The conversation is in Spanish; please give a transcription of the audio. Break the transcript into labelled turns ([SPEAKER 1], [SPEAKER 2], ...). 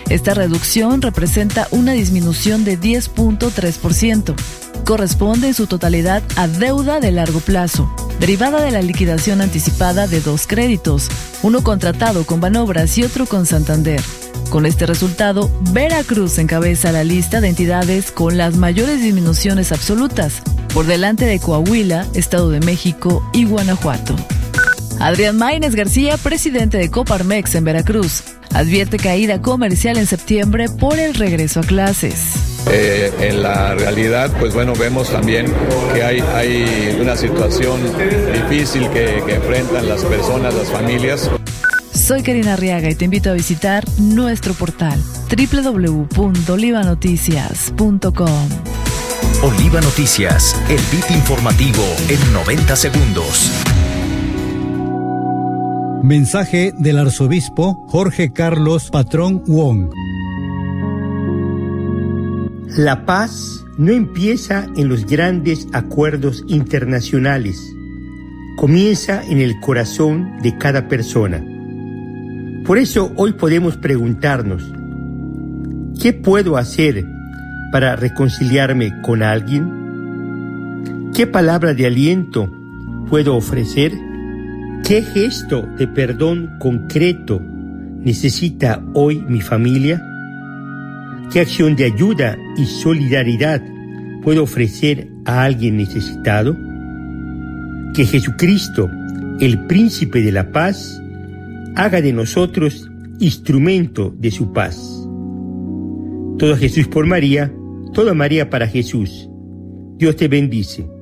[SPEAKER 1] Esta reducción representa una disminución de 10.3%. Corresponde en su totalidad a deuda de largo plazo, derivada de la liquidación anticipada de 2 créditos, uno contratado con Banobras y otro con Santander. Con este resultado, Veracruz encabeza la lista de entidades con las mayores disminuciones absolutas, por delante de Coahuila, Estado de México y Guanajuato. Adrián Maínez García, presidente de Coparmex en Veracruz, advierte caída comercial en septiembre por el regreso a clases.
[SPEAKER 2] En la realidad, pues bueno, vemos también que hay una situación difícil que enfrentan las personas, las familias.
[SPEAKER 1] Soy Karina Arriaga y te invito a visitar nuestro portal www.olivanoticias.com.
[SPEAKER 3] Oliva Noticias, el beat informativo en 90 segundos.
[SPEAKER 4] Mensaje del arzobispo Jorge Carlos Patrón Wong.
[SPEAKER 5] La paz no empieza en los grandes acuerdos internacionales, comienza en el corazón de cada persona. Por eso hoy podemos preguntarnos, ¿qué puedo hacer para reconciliarme con alguien? ¿Qué palabra de aliento puedo ofrecer? ¿Qué gesto de perdón concreto necesita hoy mi familia? ¿Qué acción de ayuda y solidaridad puedo ofrecer a alguien necesitado? Que Jesucristo, el príncipe de la paz, haga de nosotros instrumento de su paz. Todo Jesús por María, toda María para Jesús. Dios te bendice.